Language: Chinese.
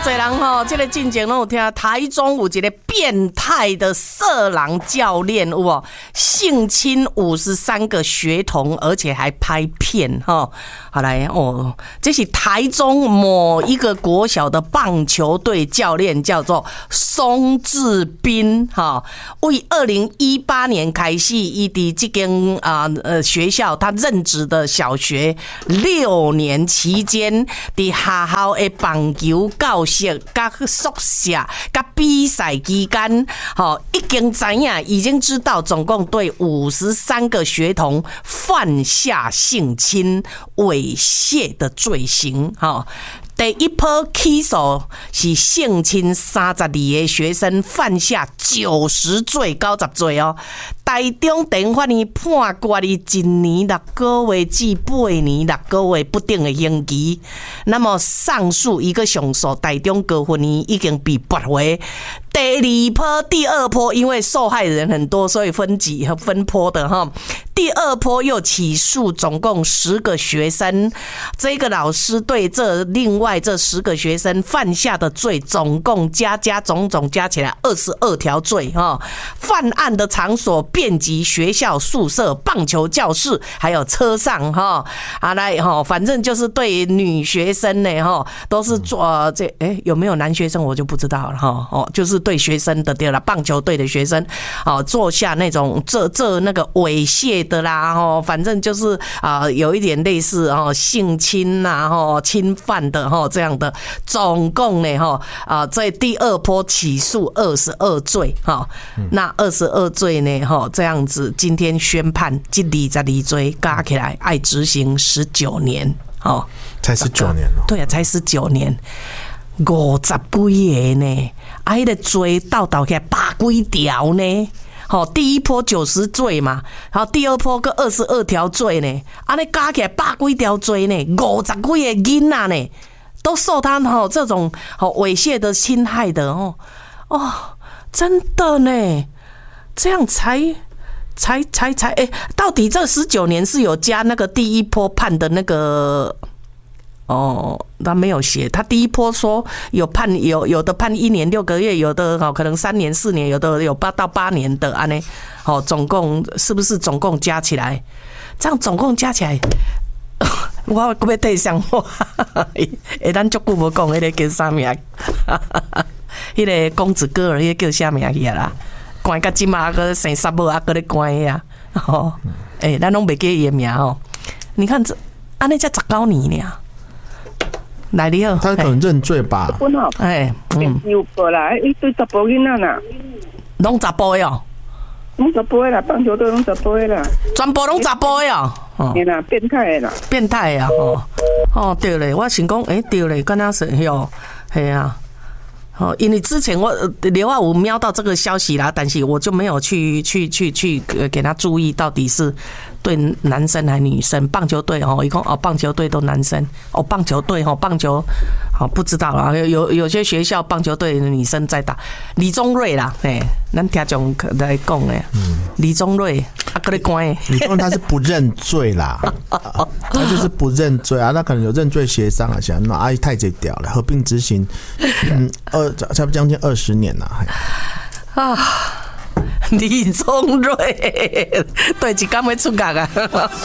多人吼，这个进前拢有听，台中有一个变态的色狼教练，有无性侵53个学童，而且还拍片哈。好来哦，这是台中某一个国小的棒球队教练，叫做松志斌哈。为2018年开始，伊伫这间学校，他任职的小学6年期间，伫学校的棒球教室、甲宿舍、甲比赛期间，已经知道总共对53个学童犯下性侵、猥亵的罪行。第一波起诉是性侵32个学生，犯下90罪、90罪哦。台中地方法院判决伊1年6个月至8年6个月不等的刑期。那么上述一个上诉，台中高法院已经被驳回。第二波，因为受害人很多，所以分波的哈。第二波又起诉总共10个学生，这个老师对另外这10个学生犯下的罪，总共总加起来22条罪哈。犯案的场所遍及学校宿舍、棒球教室，还有车上哈。反正就是对女学生呢哈，都是做有没有男学生我就不知道了哈。就是对学生的对了，棒球队的学生做下那种那个猥亵的啦反正就是有一点类似性侵啦侵犯的这样的，总共呢在第二波起诉22罪那22罪呢这样子，今天宣判这22罪加起来爱执行19年才19年哦。 对啊，才19年。50几个呢，那个罪倒起来100几条呢。第一波90罪嘛，然后第二波个22条罪呢，那加起来100几条罪呢，50几个囡仔呢，都受他这种猥亵的侵害的真的呢，这样才到底这19年是有加那个第一波判的那个？他没有写。他第一波说有的判1年6个月，有的可能3年4年，有的有8到8年的安尼。总共是不是总共加起来？这样总共加起来，我要对上我。咱足久无讲迄个叫啥名？迄个公子哥儿，迄个叫啥名去啦？关到今嘛个生3母个咧关呀。咱拢袂记伊名你看这安尼才19年呢。来你好， 他可能认罪吧？ 有过啦，一堆查甫囡仔啦， 拢查甫的拢查甫的啦，棒球队拢查甫的啦， 全部拢查甫的对啦，变态的啦， 变态啊！对咧，我想讲，对咧，敢若是嘿啊。因为之前我刘阿武瞄到这个消息啦，但是我就没有去给他注意到底是对男生还是女生。棒球队一共棒球队都男生棒球队棒球不知道啦，有些学校棒球队的女生在打。李宗瑞啦，咱听众来讲的，李宗瑞搁咧关。 李宗瑞他是不认罪啦，他就是不认罪啊，他可能有认罪协商啊，想那阿姨太这屌了，合并执行，差不多将近20年了。 李宗瑞，对，一天要出狱啊！